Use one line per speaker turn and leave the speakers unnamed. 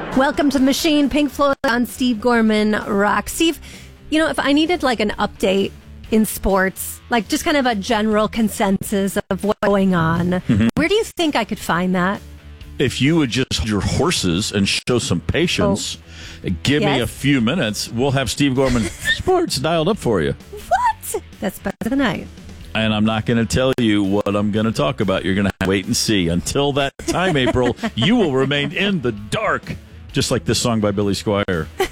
Welcome to the machine. Pink Floyd on Steve Gorman Rock. Steve, if I needed like an update in sports, like just kind of a general consensus of what's going on, where do you think I could find that?
If you would just hold your horses and show some patience, give me a few minutes, we'll have Steve Gorman Sports dialed up for you.
What? That's better than I.
And I'm not going to tell you what I'm going to talk about. You're going to have to wait and see. Until that time, April, you will remain in the dark, just like this song by Billy Squier.